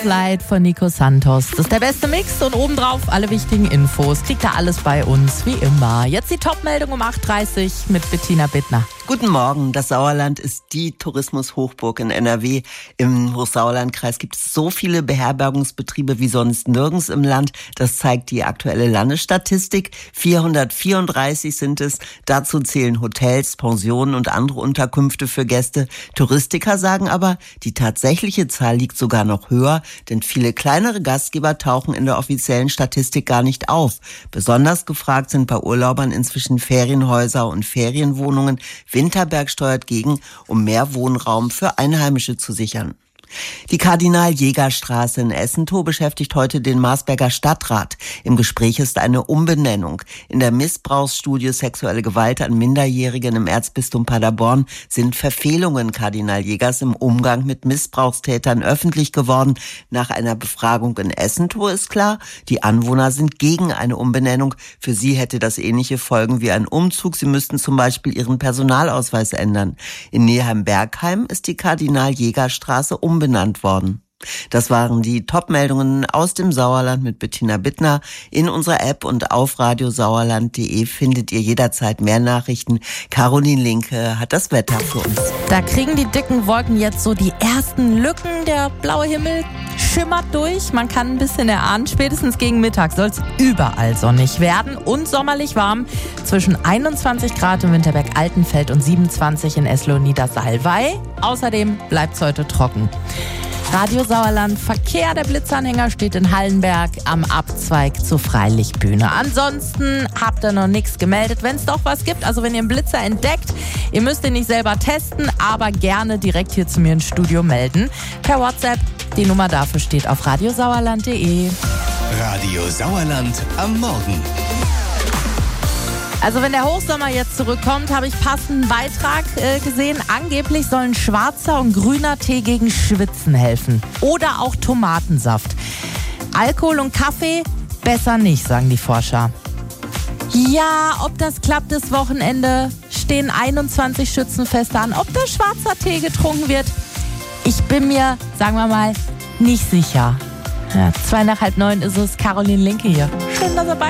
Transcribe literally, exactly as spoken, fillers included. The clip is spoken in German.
of Light von Nico Santos. Das ist der beste Mix und obendrauf alle wichtigen Infos. Kriegt ihr alles bei uns, wie immer. Jetzt die Top-Meldung um acht Uhr dreißig mit Bettina Bittner. Guten Morgen, das Sauerland ist die Tourismushochburg in N R W. Im Hochsauerlandkreis gibt es so viele Beherbergungsbetriebe wie sonst nirgends im Land. Das zeigt die aktuelle Landesstatistik. vierhundertvierunddreißig sind es. Dazu zählen Hotels, Pensionen und andere Unterkünfte für Gäste. Touristiker sagen aber, die tatsächliche Zahl liegt sogar noch höher, denn viele kleinere Gastgeber tauchen in der offiziellen Statistik gar nicht auf. Besonders gefragt sind bei Urlaubern inzwischen Ferienhäuser und Ferienwohnungen. Winterberg steuert gegen, um mehr Wohnraum für Einheimische zu sichern. Die Kardinal-Jäger-Straße in Essentow beschäftigt heute den Marsberger Stadtrat. Im Gespräch ist eine Umbenennung. In der Missbrauchsstudie Sexuelle Gewalt an Minderjährigen im Erzbistum Paderborn sind Verfehlungen Kardinal Jägers im Umgang mit Missbrauchstätern öffentlich geworden. Nach einer Befragung in Essentow ist klar, die Anwohner sind gegen eine Umbenennung. Für sie hätte das ähnliche Folgen wie ein Umzug. Sie müssten zum Beispiel ihren Personalausweis ändern. In Neheim-Bergheim ist die Kardinal-Jäger-Straße umbenannt benannt worden. Das waren die Top-Meldungen aus dem Sauerland mit Bettina Bittner. In unserer App und auf radiosauerland punkt de findet ihr jederzeit mehr Nachrichten. Caroline Linke hat das Wetter für uns. Da kriegen die dicken Wolken jetzt so die ersten Lücken. Der blaue Himmel schimmert durch. Man kann ein bisschen erahnen, spätestens gegen Mittag soll es überall sonnig werden und sommerlich warm. Zwischen einundzwanzig Grad im Winterberg-Altenfeld und siebenundzwanzig in Eslow-Niedersalwey. Außerdem bleibt es heute trocken. Radio Sauerland Verkehr, der Blitzanhänger steht in Hallenberg am Abzweig zur Freilichtbühne. Ansonsten habt ihr noch nichts gemeldet, wenn es doch was gibt. Also wenn ihr einen Blitzer entdeckt, ihr müsst ihn nicht selber testen, aber gerne direkt hier zu mir ins Studio melden. Per WhatsApp, die Nummer dafür steht auf radiosauerland punkt de. Radio Sauerland am Morgen. Also wenn der Hochsommer jetzt zurückkommt, habe ich passenden Beitrag äh, gesehen. Angeblich sollen schwarzer und grüner Tee gegen Schwitzen helfen. Oder auch Tomatensaft. Alkohol und Kaffee besser nicht, sagen die Forscher. Ja, ob das klappt das Wochenende, stehen einundzwanzig Schützenfeste an. Ob da schwarzer Tee getrunken wird, ich bin mir, sagen wir mal, nicht sicher. Ja, zwei nach halb neun ist es, Caroline Linke hier. Schön, dass ihr bei